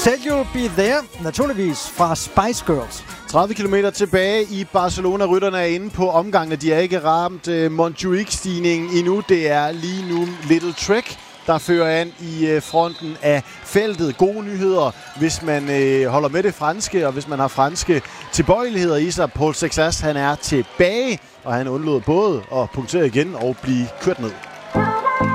Said You'll Be There, naturligvis fra Spice Girls. 30 km tilbage i Barcelona. Rytterne er inde på omgangene. De har ikke ramt Montjuic-stigningen endnu. Det er lige nu Little Trek, der fører an i fronten af feltet. Gode nyheder, hvis man holder med det franske, og hvis man har franske tilbøjeligheder i sig. Paul Sexas, han er tilbage, og han undlod både at punktere igen og blive kørt ned.